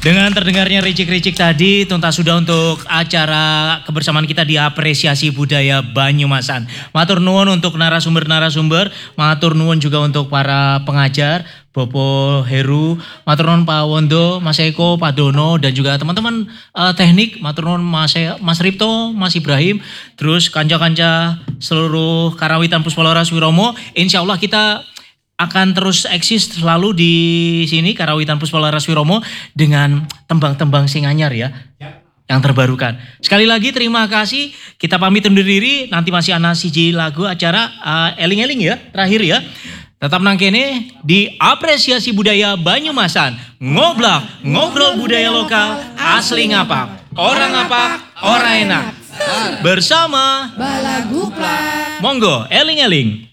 Dengan terdengarnya ricik-ricik tadi, tuntas sudah untuk acara kebersamaan kita di apresiasi budaya Banyumasan. Matur nuwun untuk narasumber-narasumber, matur nuwun juga untuk para pengajar, Bopo Heru, matur nuwun Pak Wondo, Mas Eko, Pak Dono, dan juga teman-teman teknik, matur nuwun Mas Ripto, Mas Ibrahim, terus kanca-kanca seluruh Karawitan Puspaloras Wiromo. Insya Allah kita akan terus eksis selalu di sini Karawitan Puspaloras Wiromo dengan tembang-tembang sing anyar ya. Yang terbarukan. Sekali lagi terima kasih. Kita pamit undur diri. Nanti masih ana siji lagu acara eling-eling ya, terakhir ya. Tetap nang kene di apresiasi budaya Banyumasan. Ngoblak, ngobrol budaya lokal asli ngapa. Orang apa, orang enak. Bersama Balagupla. Monggo eling-eling.